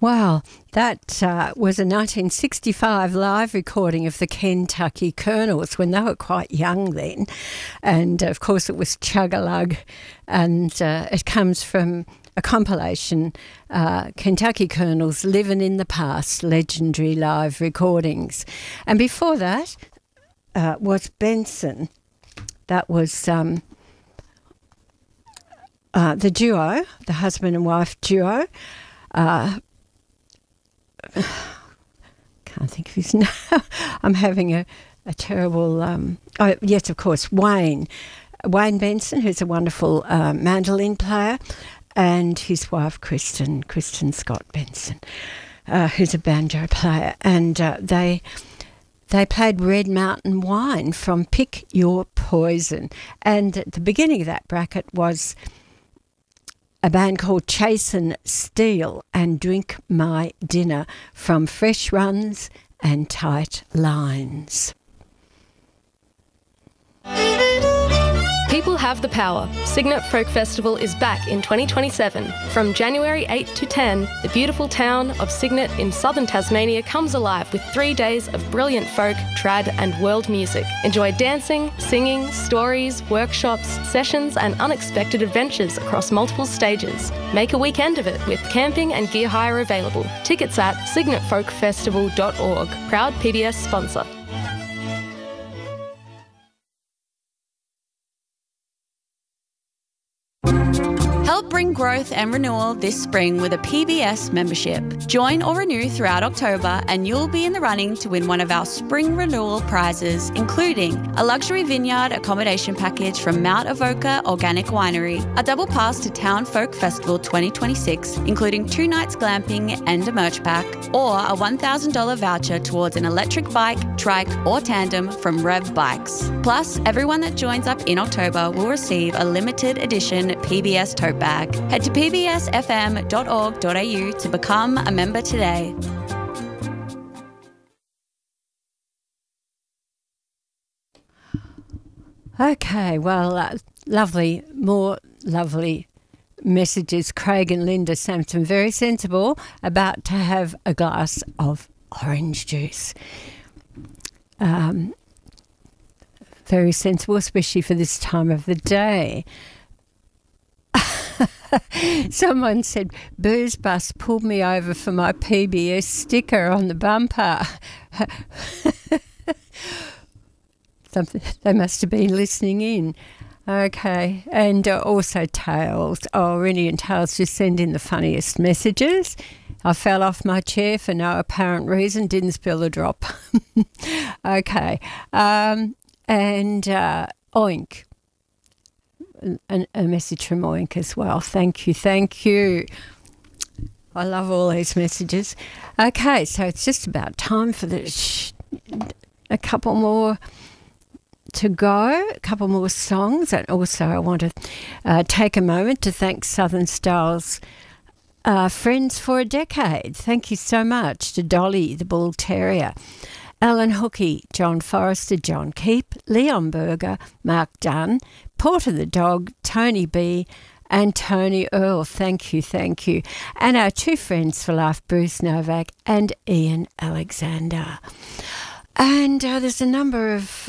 Wow, that was a 1965 live recording of the Kentucky Colonels when they were quite young then. And, of course, it was Chug-a-Lug, and it comes from a compilation, Kentucky Colonels Living in the Past, Legendary Live Recordings. And before that was Benson. That was the duo, the husband and wife duo. Can't think of his name. I'm having a terrible... oh, yes, of course, Wayne Benson, who's a wonderful mandolin player, and his wife, Kristen Scott Benson, who's a banjo player. And they played Red Mountain Wine from Pick Your Poison. And at the beginning of that bracket was a band called Chasin' Steel and Drink My Dinner from Fresh Runs and Tight Lines. People have the power. Cygnet Folk Festival is back in 2027. From January 8 to 10, the beautiful town of Cygnet in southern Tasmania comes alive with 3 days of brilliant folk, trad and world music. Enjoy dancing, singing, stories, workshops, sessions and unexpected adventures across multiple stages. Make a weekend of it with camping and gear hire available. Tickets at cygnetfolkfestival.org. Proud PBS sponsor. Help bring growth and renewal this spring with a PBS membership. Join or renew throughout October and you'll be in the running to win one of our spring renewal prizes, including a luxury vineyard accommodation package from Mount Avoca Organic Winery, a double pass to Town Folk Festival 2026, including 2 nights glamping and a merch pack, or a $1,000 voucher towards an electric bike, trike or tandem from Rev Bikes. Plus, everyone that joins up in October will receive a limited edition PBS tote bag. Head to pbsfm.org.au to become a member today. Okay, well, more lovely messages. Craig and Linda Sampson, very sensible, about to have a glass of orange juice. Very sensible, especially for this time of the day. Someone said, Booze Bus pulled me over for my PBS sticker on the bumper. They must have been listening in. Okay, and also Tails. Oh, Rennie and Tails just send in the funniest messages. I fell off my chair for no apparent reason, didn't spill a drop. Okay, and Oink. A message from Oink as well. Thank you. I love all these messages. Okay, so it's just about time for a couple more to go, a couple more songs. And also I want to take a moment to thank Southern Styles Friends for a Decade. Thank you so much to Dolly the Bull Terrier, Alan Hookie, John Forrester, John Keep, Leon Berger, Mark Dunn, Porter the Dog, Tony B and Tony Earl. Thank you. And our 2 friends for life, Bruce Novak and Ian Alexander. And there's a number of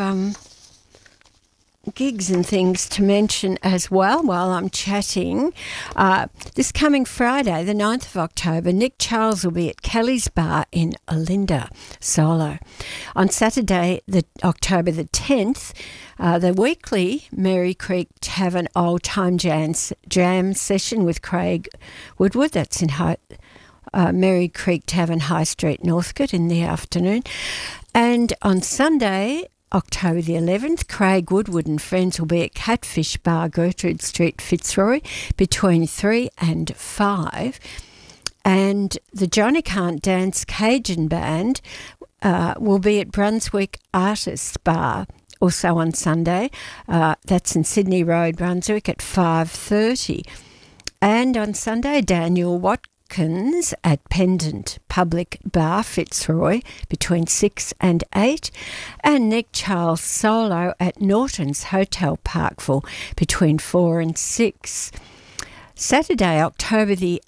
gigs and things to mention as well while I'm chatting. This coming Friday, the 9th of October, Nick Charles will be at Kelly's Bar in Olinda, solo. On Saturday, October the 10th, the weekly Merry Creek Tavern Old Time Jam session with Craig Woodward. That's in Merry Creek Tavern, High Street, Northcote, in the afternoon. And on Sunday, October the 11th, Craig Woodward and friends will be at Catfish Bar, Gertrude Street, Fitzroy, between 3 and 5. And the Johnny Can't Dance Cajun Band will be at Brunswick Artists Bar, also on Sunday. That's in Sydney Road, Brunswick, at 5:30. And on Sunday, Daniel Watkins at Pendant Public Bar, Fitzroy, between 6 and 8. And Nick Charles solo at Norton's Hotel Parkville, between 4 and 6. Saturday, October the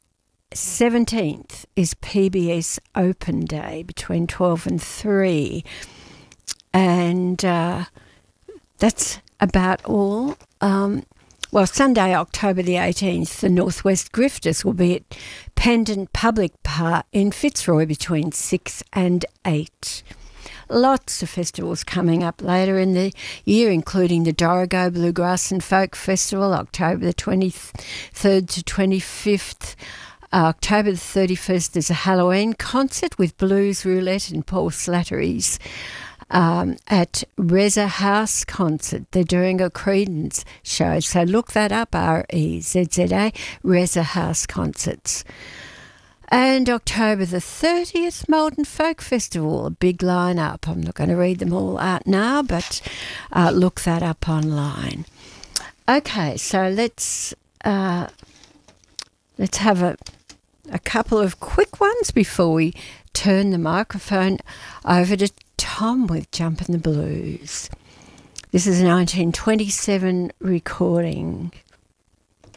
17th is PBS Open Day between 12 and 3. And that's about all. Sunday, October the 18th, the Northwest Grifters will be at Pendant Public Park in Fitzroy between 6 and 8. Lots of festivals coming up later in the year, including the Dorrigo Bluegrass and Folk Festival, October the 23rd to 25th. October the 31st, there's a Halloween concert with Blues Roulette and Paul Slattery's at Reza House Concert. They're doing a Creedence show, so look that up, REZZA, Reza House Concerts. And October the 30th, Malton Folk Festival, a big lineup. I'm not going to read them all out now, but look that up online. Okay, so let's have a couple of quick ones before we turn the microphone over to Tom with Jumpin' the Blues. This is a 1927 recording.